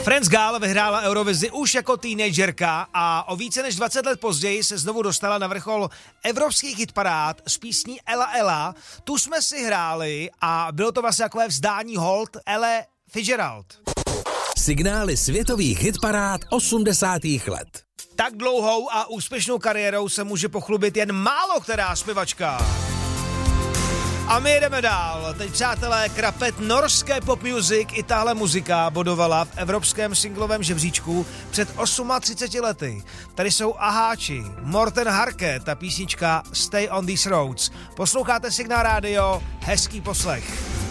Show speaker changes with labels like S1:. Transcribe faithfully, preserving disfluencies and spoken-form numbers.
S1: Franz Gall vyhrála Eurovizi už jako teenagerka a o více než dvacet let později se znovu dostala na vrchol evropských hitparád s písní Ella Ella. Tu jsme si hráli a bylo to vlastně takové vzdání hold Elle Fitzgerald.
S2: Signály světových hitparád osmdesátých let.
S1: Tak dlouhou a úspěšnou kariérou se může pochlubit jen málo která zpěvačka. A my jedeme dál. Teď, přátelé, krapet norské pop music i tahle muzika bodovala v evropském singlovém žebříčku před třiceti osmi lety. Tady jsou Aháči, Morten Harke, ta písnička Stay on these roads. Posloucháte Signál rádio, hezký poslech.